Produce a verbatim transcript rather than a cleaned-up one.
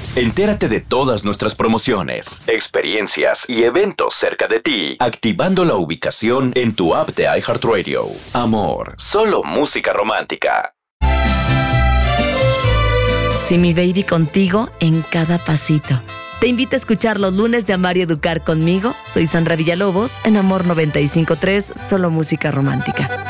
Entérate de todas nuestras promociones, experiencias y eventos cerca de ti, activando la ubicación en tu app de iHeartRadio. Amor, solo música romántica. Sí, mi baby, contigo en cada pasito. Te invito a escuchar los lunes de Amar y Educar conmigo. Soy Sandra Villalobos en Amor noventa y cinco punto tres, solo música romántica.